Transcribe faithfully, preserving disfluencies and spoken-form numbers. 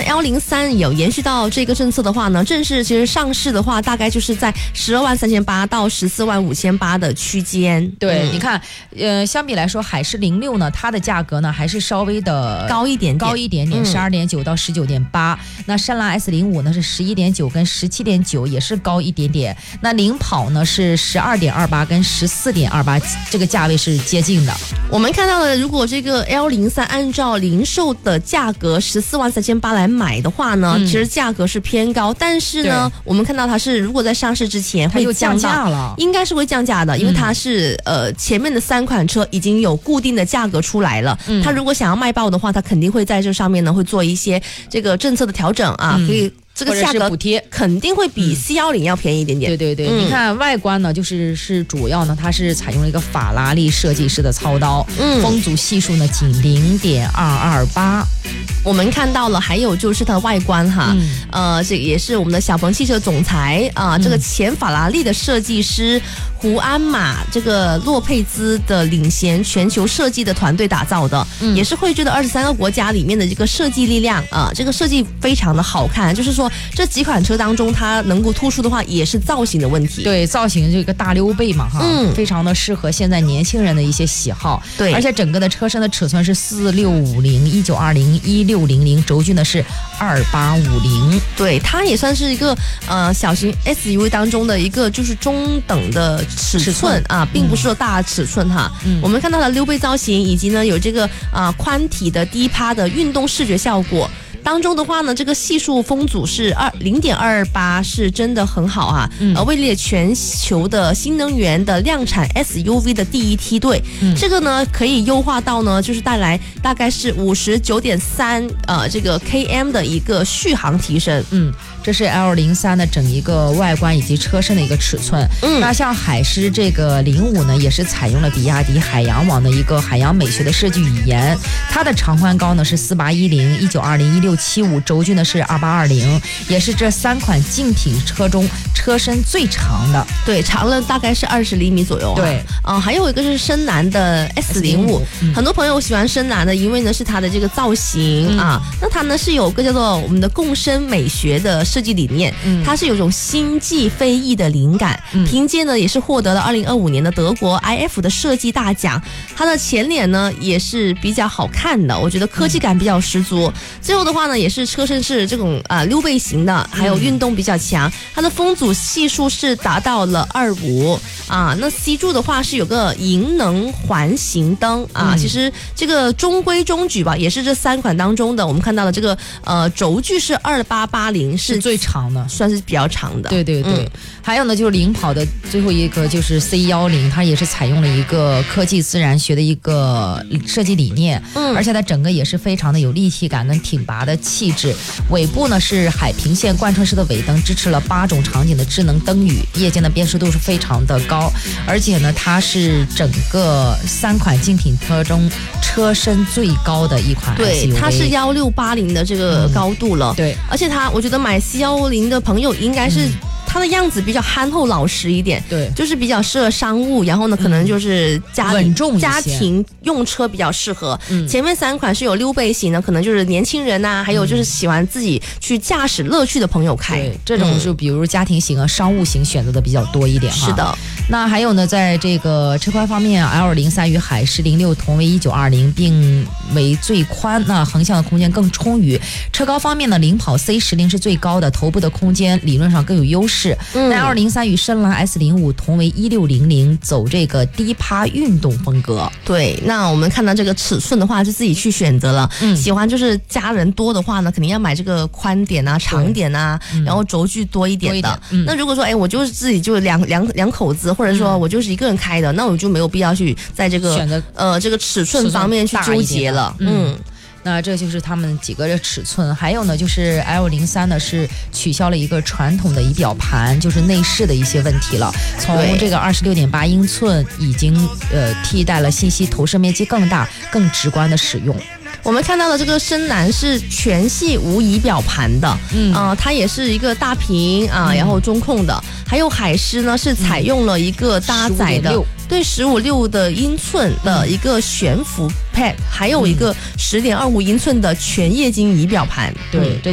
L 零三有延续到这个政策的话呢，正式其实上市的话，大概就是在十二万三千八到十四万五千八的区间。 对，嗯、你看，呃，相比来说，海狮零六呢，它的价格呢还是稍微的高一点点， 高一点点，十二点九到十九点八。那深蓝 S 零五呢是十一点九跟十七点九，也是高一点点。那领跑呢是十二点二八跟十四点二八，这个价位是接近的。 我们看到了，如果这个 L 零三按照零售的价格十四万三千八来买的话呢、嗯，其实价格是偏高，但是呢，我们看到它是如果在上市之前会降价了， 应该是会降价的，因为它是、嗯、呃前面的三款车已经有固定的价格出来了，嗯、它如果想要卖爆的话，它肯定会在这上面呢会做一些这个政策的调整啊，嗯、可以。这个价格补贴肯定会比 C 一零要便宜一点点。 对对对、嗯，你看外观呢，就是是主要呢，它是采用了一个法拉利设计师的操刀，嗯，风阻系数呢仅零点二二八。 我们看到了，还有就是它的外观哈，嗯、呃，这也是我们的小鹏汽车总裁啊、呃，这个前法拉利的设计师胡安马这个洛佩兹的领衔全球设计的团队打造的，嗯、也是汇聚了二十三个国家里面的这个设计力量啊、呃，这个设计非常的好看，就是说。这几款车当中，它能够突出的话，也是造型的问题。 对，造型这个大溜背嘛，哈，嗯，非常的适合现在年轻人的一些喜好。 对， 而且整个的车身的尺寸是四六五零、一九二零、一六零零，轴距呢是二八五零。 对，它也算是一个呃小型 S U V 当中的一个就是中等的尺寸, 尺寸啊，并不是说大尺寸哈。嗯，我们看到了溜背造型，以及呢有这个啊、呃、宽体的低趴的运动视觉效果。当中的话呢，这个系数风阻是二零点二八，是真的很好啊！嗯、呃，位列全球的新能源的量产 S U V 的第一梯队。嗯，这个呢可以优化到呢，就是带来大概是五十九点三呃这个 km 的一个续航提升。 嗯，这是 L 零三的整一个外观以及车身的一个尺寸。嗯，那像海狮这个零五呢，也是采用了比亚迪海洋网的一个海洋美学的设计语言，它的长宽高呢是四八一零、一九二零、一六七五，轴距呢是二八二零，也是这三款竞品车中车身最长的。 对，长了大概是二十厘米左右、啊。 对， 啊、呃，还有一个是深蓝的 S 零五，很多朋友喜欢深蓝的，因为呢是它的这个造型、嗯、啊，那它呢是有个叫做我们的共生美学的设计理念，嗯、它是有种星际飞翼的灵感，嗯、凭借呢也是获得了二零二五年的德国 I F 的设计大奖。它的前脸呢也是比较好看的，我觉得科技感比较十足。嗯、最后的话呢，也是车身是这种啊、呃、溜背型的，还有运动比较强，它的风阻系数是达到了二五啊。那 C 柱的话是有个银能环形灯啊、嗯，其实这个中规中矩吧，也是这三款当中的我们看到的这个呃轴距是二八八零，是最长的， 算是比较长的。 对对对，嗯、还有呢就是领跑的最后一个就是 C 一零，它也是采用了一个科技自然学的一个设计理念，嗯，而且它整个也是非常的有立体感跟挺拔的气质。尾部呢是海平线贯穿式的尾灯，支持了八种场景的智能灯语，夜间的辨识度是非常的高，而且呢它是整个三款竞品车中车身最高的一款 S U V。 对，它是一六八零的这个高度了、嗯、 对， 而且它我觉得买 C 一零的朋友应该是、嗯它的样子比较憨厚老实一点， 对， 就是比较适合商务，然后呢，可能就是家里、 稳重一些， 家庭用车比较适合。嗯，前面三款是有溜背型的，可能就是年轻人呐、啊，还有就是喜欢自己去驾驶乐趣的朋友开。 对，这种就比如家庭型啊、嗯、商务型选择的比较多一点哈。 是的。 那还有呢，在这个车宽方面 ，L 零三与海狮零六同为一九二零，并为最宽，那横向的空间更充裕。车高方面呢，领跑 C 十零是最高的，头部的空间理论上更有优势。嗯、那 L 零三与深蓝 S 零五同为一六零零，走这个低趴运动风格。 对，那我们看到这个尺寸的话，就自己去选择了。嗯，喜欢就是家人多的话呢，肯定要买这个宽点啊、长点啊，嗯、然后轴距多一点的。点嗯、那如果说，哎，我就是自己就两两两口子，或者说我就是一个人开的，嗯、那我就没有必要去在这个选择呃这个尺寸方面去纠结了。嗯。 那这就是他们几个的尺寸，还有呢，就是 L 零三呢是取消了一个传统的仪表盘，就是内饰的一些问题了。从这个二十六点八英寸已经呃替代了信息投射面积更大、更直观的使用。 我们看到的这个深蓝是全系无仪表盘的，嗯啊、呃，它也是一个大屏啊、呃，然后中控的。还有海狮呢是采用了一个搭载的。嗯对十五六的英寸的一个悬浮 pad，、嗯、还有一个十点二五英寸的全液晶仪表盘。 对。